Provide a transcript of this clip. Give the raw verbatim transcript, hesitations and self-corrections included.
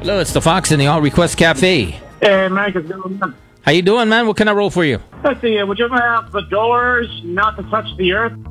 Hello, it's the Fox in the All Request Cafe. Hey, Mike, it's going on. How you doing, man? What can I roll for you? Let's see, would you ever have the doors not to touch the earth?